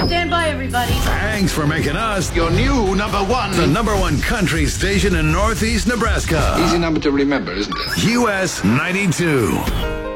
Stand by, everybody. Thanks for making us Your new number one. the number one country station in Northeast Nebraska. Easy number to remember, isn't it? US 92.